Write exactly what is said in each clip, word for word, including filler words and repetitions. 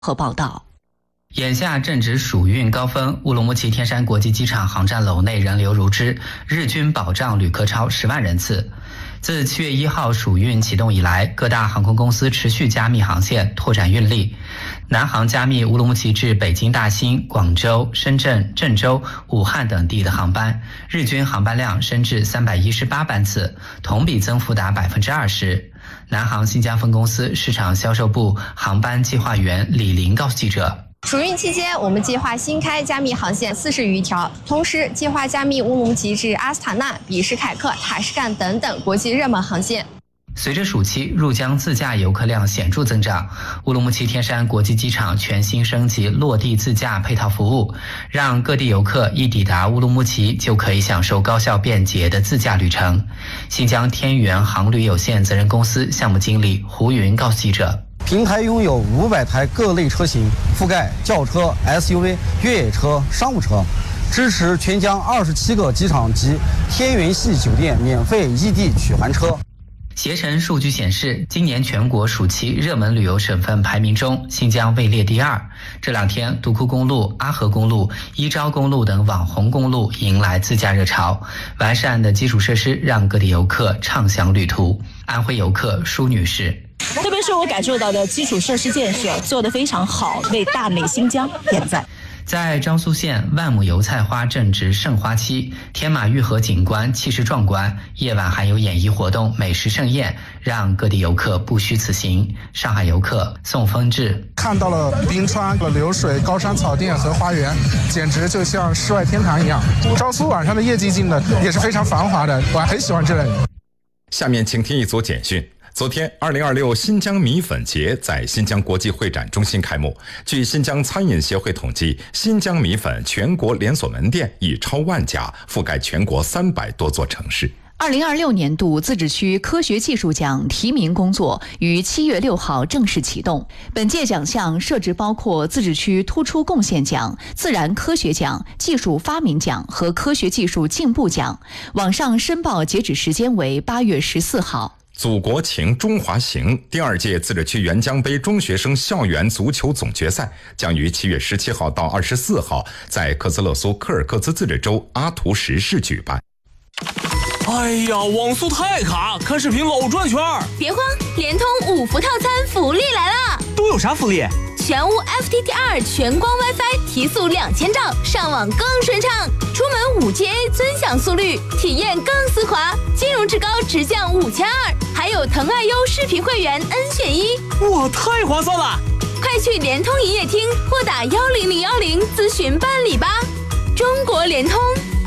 和报道。 眼下正值暑运高峰，乌鲁木齐天山国际机场航站楼内人流如织，日均保障旅客超十万人次。自七月一号暑运启动以来，各大航空公司持续加密航线，拓展运力。南航加密乌鲁木齐至北京大兴、广州、深圳、郑州、武汉等地的航班，日均航班量升至三百一十八班次，同比增幅达百分之二十。南航新疆分公司市场销售部航班计划员李林告诉记者。 暑运期间，我们计划新开加密航线四十余条，同时计划加密乌鲁木齐至阿斯塔纳、比什凯克、塔什干等等国际热门航线。 随着暑期入疆自驾游客量显著增长，乌鲁木齐天山国际机场全新升级落地自驾配套服务，让各地游客一抵达乌鲁木齐就可以享受高效便捷的自驾旅程。新疆天元航旅有限责任公司项目经理胡云告诉记者。 平台拥有五百台各类车型，覆盖轿车、S U V、越野车、商务车，支持全疆二十七个机场及天元系酒店免费异地取还车。 携程数据显示，今年全国暑期热门旅游省份排名中，新疆位列第二。这两天，独库公路、阿合公路、伊昭公路等网红公路迎来自驾热潮，完善的基础设施让各地游客畅享旅途。安徽游客舒女士。 特别是我感受到的基础设施建设做得非常好，为大美新疆点赞。 在江苏县，万亩油菜花正值盛花期，天马玉河景观气势壮观，夜晚还有演艺活动、美食盛宴，让各地游客不虚此行。上海游客宋峰志看到了冰川、流水、高山草甸和花园，简直就像世外天堂一样。昭苏晚上的夜寂静的也是非常繁华的，我很喜欢这里。 下面请听一组简讯。昨天，二零二六新疆米粉节在新疆国际会展中心开幕。据新疆餐饮协会统计，新疆米粉全国连锁门店已超万家，覆盖全国三百多座城市。 二零二六年度自治区科学技术奖提名工作于七月六号正式启动。本届奖项设置包括自治区突出贡献奖、自然科学奖、技术发明奖和科学技术进步奖。网上申报截止时间为八月十四号。 祖国情中华行第二届自治区沅江杯中学生校园足球总决赛将于七月十七号到二十四号在克孜勒苏柯尔克孜自治州阿图什市举办。 哎呀，网速太卡，看视频老转圈。 别慌，联通五福套餐福利来了！ 都有啥福利？ 全屋 F T T 二全光 WiFi 提速两千兆，上网更顺畅；出门 五 G A 尊享速率，体验更丝滑；金融至高直降五千二，还有腾爱优视频会员 N 选一， 哇，太划算了！ 快去联通营业厅或打幺零零幺零咨询办理吧。中国联通。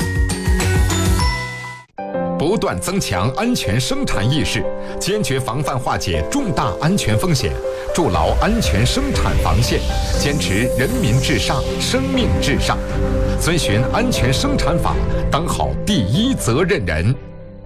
不断增强安全生产意识，坚决防范化解重大安全风险，筑牢安全生产防线，坚持人民至上、生命至上，遵循安全生产法，当好第一责任人。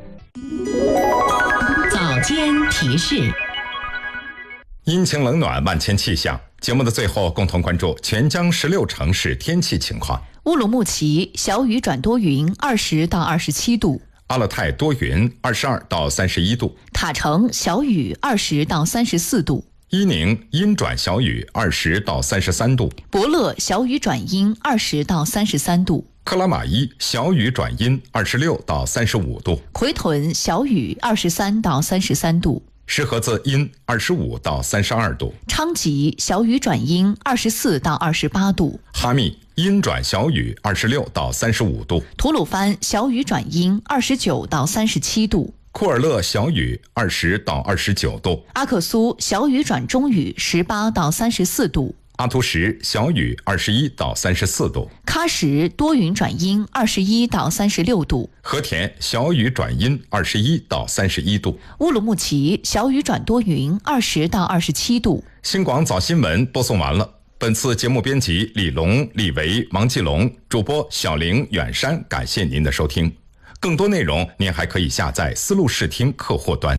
早间提示。 阴晴冷暖，万千气象。节目的最后，共同关注全疆十六城市天气情况。 乌鲁木齐小雨转多云，二十到二十七度。 阿勒泰多云，二十二到三十一度； 塔城小雨，二十到三十四度； 伊宁阴转小雨，二十到三十三度； 博乐小雨转阴，二十到三十三度； 克拉玛依小雨转阴，二十六到三十五度； 奎屯小雨，二十三到三十三度； 石河子阴，二十五到三十二度； 昌吉小雨转阴，二十四到二十八度； 哈密阴转小雨，二十六到三十五度； 吐鲁番小雨转阴，二十九到三十七度； 库尔勒小雨，二十到二十九度； 阿克苏小雨转中雨，十八到三十四度； 阿图什小雨，二十一到三十四度； 喀什多云转阴，二十一到三十六度； 和田小雨转阴，二十一到三十一度； 乌鲁木齐小雨转多云，二十到二十七度。 新广早新闻播送完了。本次节目编辑李龙、李维、王继龙，主播小玲、远山，感谢您的收听。更多内容您还可以下载思路视听客户端。